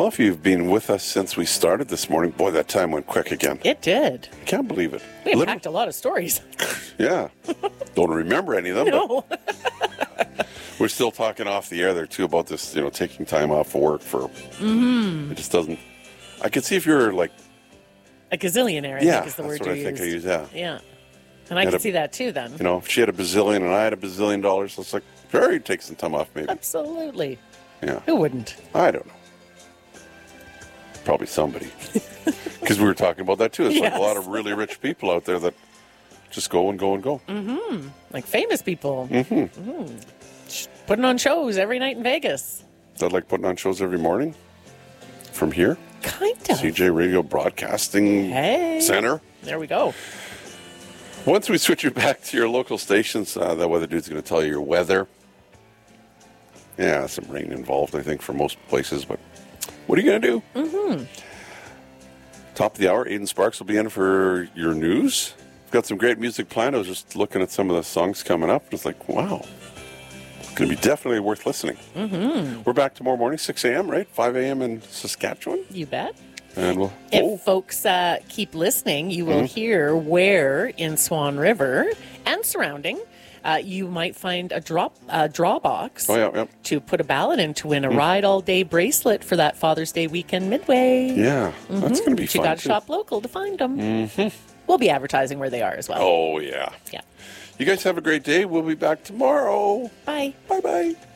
Well, if you've been with us since we started this morning, boy, that time went quick again. It did. I can't believe it. We packed a lot of stories. Yeah. Don't remember any of them. No. But we're still talking off the air there, too, about this, taking time off of work for... It just doesn't... I could see if you're like... A gazillionaire, I think is the word you used. That's what I think I use, yeah. Yeah. And I can see that, too, then. If she had a bazillion and I had $1 billion, it's like, sure, you'd take some time off, maybe. Absolutely. Yeah. Who wouldn't? I don't know. Probably somebody. Because we were talking about that, too. It's like a lot of really rich people out there that just go and go and go. Mm-hmm. Like famous people. Mm-hmm. Putting on shows every night in Vegas. Is that like putting on shows every morning? From here? Kind of. CJ Radio Broadcasting Center. There we go. Once we switch you back to your local stations, that weather dude's going to tell you your weather. Yeah, some rain involved, I think, for most places, but what are you going to do? Mm-hmm. Top of the hour, Aiden Sparks will be in for your news. We've got some great music planned. I was just looking at some of the songs coming up, and it's like, wow. It's going to be definitely worth listening. Mm-hmm. We're back tomorrow morning, 6 a.m., right? 5 a.m. in Saskatchewan. You bet. And if folks keep listening, you will hear where in Swan River and surrounding you might find a draw box to put a ballot in to win a ride all day bracelet for that Father's Day weekend midway. Yeah, that's going to be fun. You got to shop local to find them. Mm-hmm. We'll be advertising where they are as well. Oh, yeah. Yeah. You guys have a great day. We'll be back tomorrow. Bye. Bye-bye.